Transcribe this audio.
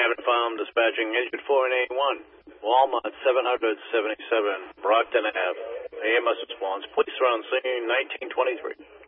Hammond Farm dispatching engine 481. Walmart 777, Brockton Ave. AMS response. Police are on scene 1923.